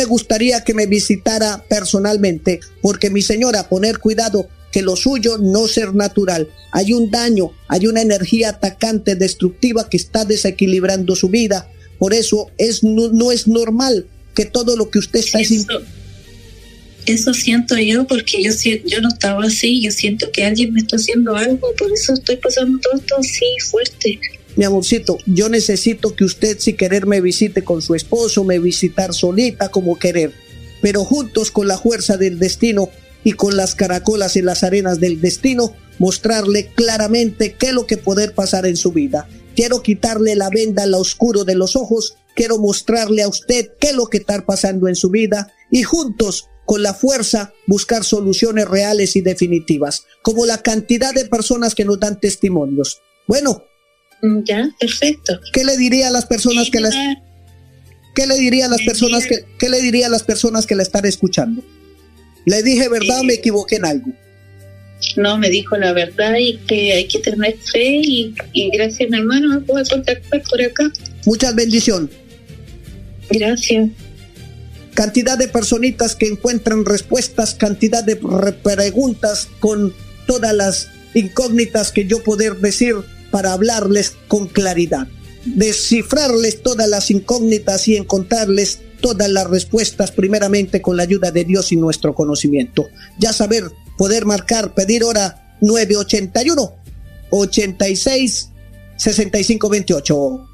gustaría que me visitara personalmente, porque mi señora, poner cuidado que lo suyo no ser natural. Hay un daño, hay una energía atacante, destructiva que está desequilibrando su vida. Por eso no es normal que todo lo que usted está haciendo. Eso siento yo, porque yo no estaba así. Yo siento que alguien me está haciendo algo, por eso estoy pasando todo esto así fuerte. Mi amorcito, yo necesito que usted, si querer, me visite con su esposo, me visitar solita, como querer, pero juntos, con la fuerza del destino y con las caracolas y las arenas del destino, mostrarle claramente qué es lo que puede pasar en su vida. Quiero quitarle la venda al oscuro de los ojos, quiero mostrarle a usted qué es lo que está pasando en su vida, y juntos, con la fuerza, buscar soluciones reales y definitivas, como la cantidad de personas que nos dan testimonios. Bueno, ya, perfecto. ¿Qué le diría a las personas que qué le diría a las personas que la están escuchando? ¿Le dije verdad o me equivoqué en algo? No, me dijo la verdad, y que hay que tener fe, y gracias, mi hermano, me puedo contactar por acá. Muchas bendiciones. Gracias. Cantidad de personitas que encuentran respuestas, cantidad de preguntas con todas las incógnitas que yo poder decir para hablarles con claridad, descifrarles todas las incógnitas y encontrarles todas las respuestas, primeramente con la ayuda de Dios y nuestro conocimiento. Ya saber, poder marcar, pedir hora 981 86 65 28.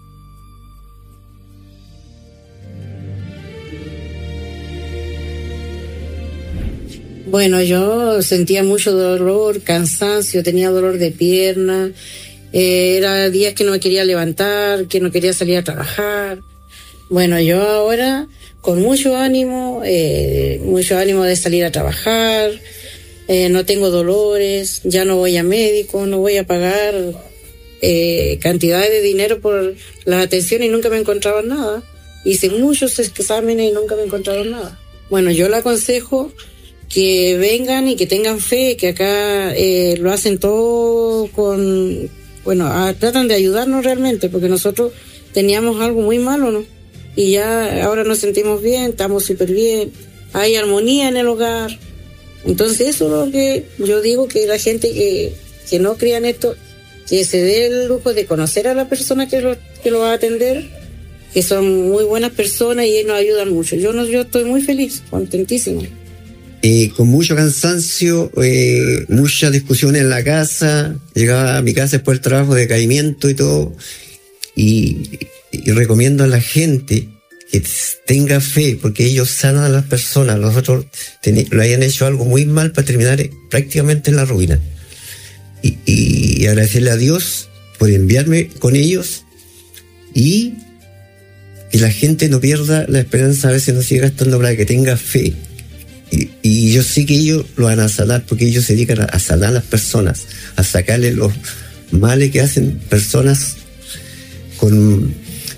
Bueno, yo sentía mucho dolor, cansancio, tenía dolor de pierna, era días que no me quería levantar, que no quería salir a trabajar. Bueno, yo ahora con mucho ánimo de salir a trabajar, no tengo dolores, ya no voy a médico, no voy a pagar cantidades de dinero por las atenciones y nunca me encontraban nada. Hice muchos exámenes y nunca me encontraron nada. Bueno, yo le aconsejo que vengan y que tengan fe, que acá lo hacen todo tratan de ayudarnos realmente, porque nosotros teníamos algo muy malo, ¿no? Y ya ahora nos sentimos bien, estamos súper bien, hay armonía en el hogar. Entonces eso es lo que yo digo, que la gente que no crea en esto, que se dé el lujo de conocer a la persona que lo va a atender, que son muy buenas personas y nos ayudan mucho. Yo estoy muy feliz, contentísima. Con mucho cansancio, muchas discusiones en la casa, llegaba a mi casa después del trabajo, decaimiento y todo, y recomiendo a la gente que tenga fe, porque ellos sanan a las personas. Nosotros lo hayan hecho algo muy mal para terminar prácticamente en la ruina, y agradecerle a Dios por enviarme con ellos, y que la gente no pierda la esperanza, a veces no siga gastando, para que tenga fe. Y yo sé que ellos lo van a sanar, porque ellos se dedican a sanar a las personas, a sacarle los males que hacen personas con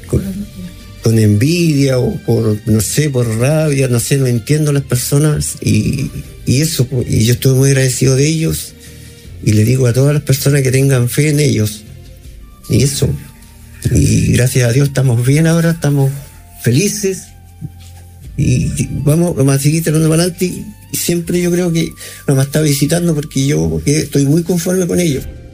envidia o por rabia, no entiendo las personas, y eso, y yo estoy muy agradecido de ellos, y le digo a todas las personas que tengan fe en ellos, y eso, y gracias a Dios estamos bien ahora, estamos felices. Y vamos a seguir tirando para adelante, y siempre yo creo que nos está visitando, porque yo estoy muy conforme con ellos.